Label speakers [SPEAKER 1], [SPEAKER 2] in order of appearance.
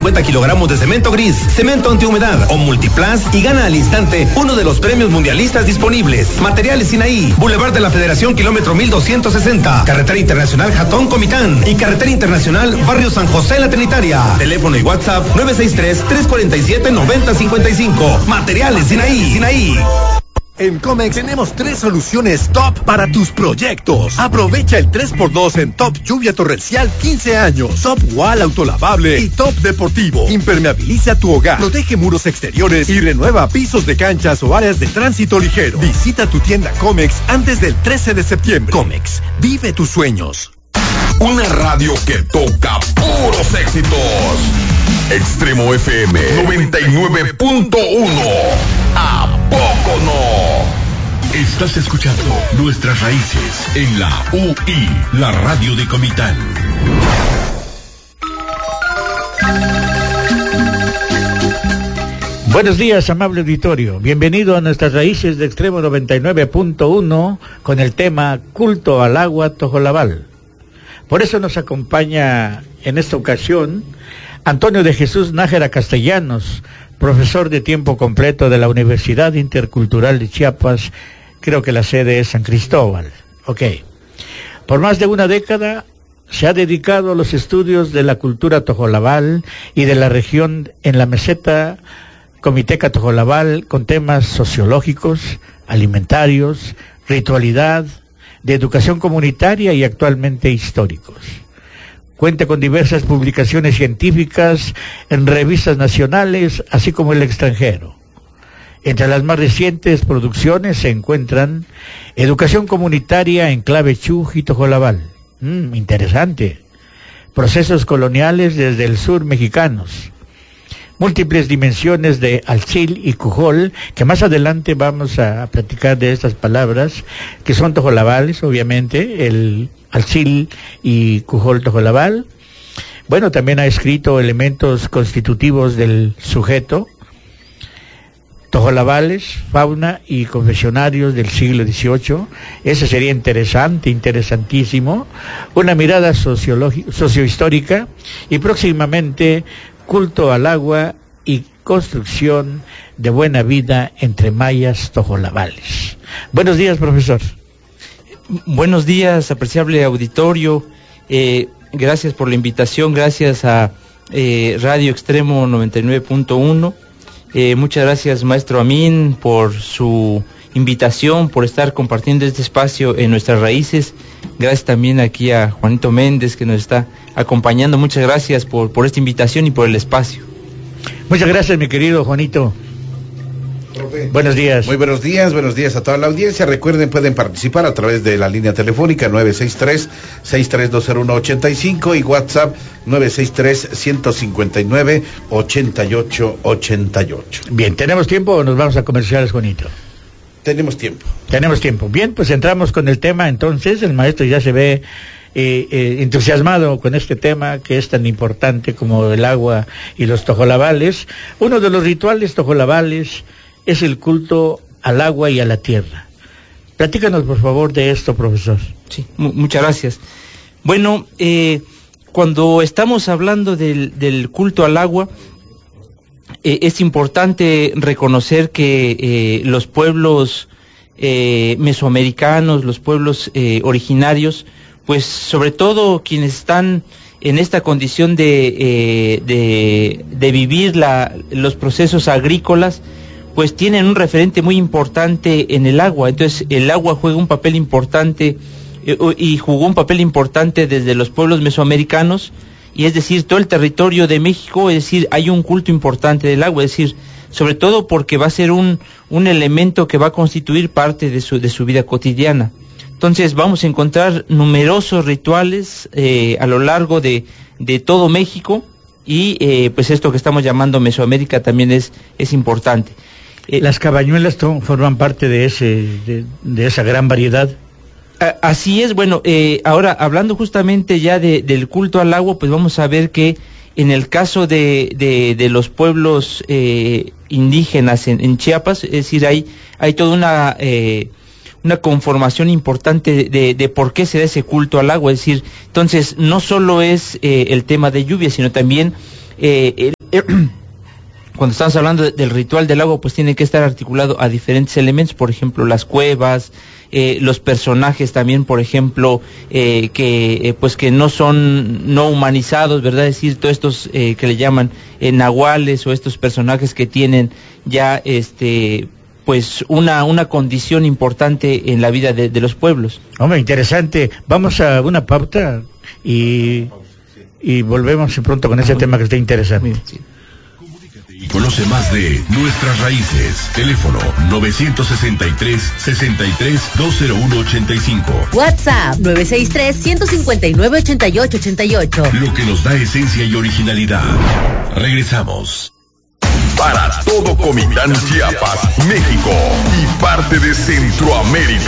[SPEAKER 1] 50 kilogramos de cemento gris, cemento antihumedad o multiplas y gana al instante uno de los premios mundialistas disponibles. Materiales Sinaí, Boulevard de la Federación, kilómetro 1260, Carretera Internacional Jatón Comitán y Carretera Internacional Barrio San José La Trinitaria. Teléfono y WhatsApp 963-347-9055. Materiales Sinaí.
[SPEAKER 2] En Comex tenemos 3 soluciones top para tus proyectos. Aprovecha el 3x2 en Top Lluvia Torrencial 15 años, Top Wall Autolavable y Top Deportivo. Impermeabiliza tu hogar, protege muros exteriores y renueva pisos de canchas o áreas de tránsito ligero. Visita tu tienda Comex antes del 13 de septiembre. Comex, vive tus sueños.
[SPEAKER 3] Una radio que toca puros éxitos. Extremo FM 99.1. ¿A poco no? Estás escuchando Nuestras Raíces en la UI, la radio de Comitán.
[SPEAKER 4] Buenos días, amable auditorio. Bienvenido a Nuestras Raíces de Extremo 99.1 con el tema Culto al Agua Tojolabal. Por eso nos acompaña en esta ocasión Antonio de Jesús Nájera Castellanos, profesor de tiempo completo de la Universidad Intercultural de Chiapas, creo que la sede es San Cristóbal. Por más de una década se ha dedicado a los estudios de la cultura tojolabal y de la región en la meseta comiteca tojolabal con temas sociológicos, alimentarios, ritualidad, de educación comunitaria y actualmente históricos. Cuenta con diversas publicaciones científicas en revistas nacionales, así como el extranjero. Entre las más recientes producciones se encuentran Educación Comunitaria en Clave Chuj y Tojolabal. Interesante. Procesos coloniales desde el sur mexicanos. Múltiples dimensiones de Altzil y Cujol, que más adelante vamos a platicar de estas palabras, que son tojolabales, obviamente, el Altzil y Cujol tojolabal. Bueno, también ha escrito elementos constitutivos del sujeto, tojolabales, fauna y confesionarios del siglo XVIII. Ese sería interesante, interesantísimo. Una mirada sociohistórica y próximamente Culto al Agua y Construcción de Buena Vida entre Mayas Tojolabales. Buenos días, profesor.
[SPEAKER 5] Buenos días, apreciable auditorio. Gracias por la invitación, gracias a Radio Extremo 99.1. Muchas gracias, maestro Amin, por su invitación, por estar compartiendo este espacio en Nuestras Raíces. Gracias también aquí a Juanito Méndez, que nos está acompañando. Muchas gracias por esta invitación y por el espacio.
[SPEAKER 4] Muchas gracias, mi querido Juanito.
[SPEAKER 6] Profe.
[SPEAKER 4] Buenos días.
[SPEAKER 6] Muy buenos días a toda la audiencia. Recuerden, pueden participar a través de la línea telefónica 963-632185 y WhatsApp 963-159-8888.
[SPEAKER 4] Bien, ¿tenemos tiempo o nos vamos a comerciales, Juanito?
[SPEAKER 6] Tenemos tiempo.
[SPEAKER 4] Bien, pues entramos con el tema entonces. El maestro ya se ve entusiasmado con este tema que es tan importante como el agua y los tojolabales. Uno de los rituales tojolabales es el culto al agua y a la tierra. Platícanos, por favor, de esto, profesor.
[SPEAKER 5] Sí, muchas gracias. Bueno, cuando estamos hablando del culto al agua, es importante reconocer que los pueblos mesoamericanos, los pueblos originarios, pues sobre todo quienes están en esta condición de vivir los procesos agrícolas, pues tienen un referente muy importante en el agua. Entonces el agua juega un papel importante y jugó un papel importante desde los pueblos mesoamericanos, y es decir, todo el territorio de México, es decir, hay un culto importante del agua, es decir, sobre todo porque va a ser un elemento que va a constituir parte de su vida cotidiana. Entonces vamos a encontrar numerosos rituales a lo largo de todo México, y pues esto que estamos llamando Mesoamérica también es importante.
[SPEAKER 4] ¿Las cabañuelas forman parte de esa gran variedad?
[SPEAKER 5] Así es. Bueno, ahora hablando justamente ya del culto al agua, pues vamos a ver que en el caso de los pueblos indígenas en Chiapas, es decir, hay toda una conformación importante de por qué se da ese culto al agua. Es decir, entonces no solo es el tema de lluvia, sino también cuando estamos hablando del ritual del agua, pues tiene que estar articulado a diferentes elementos, por ejemplo, las cuevas, los personajes también, por ejemplo, que no son no humanizados, ¿verdad? Es decir, todos estos que le llaman nahuales, o estos personajes que tienen ya pues una condición importante en la vida de los pueblos.
[SPEAKER 4] Hombre, interesante. Vamos a una pauta y volvemos pronto con ese tema que está interesante.
[SPEAKER 5] Sí.
[SPEAKER 3] Conoce más de nuestras raíces. Teléfono 963-63-201-85.
[SPEAKER 7] WhatsApp 963-159-8888.
[SPEAKER 3] Lo que nos da esencia y originalidad. Regresamos. Para todo Comitán, Chiapas, México y parte de Centroamérica.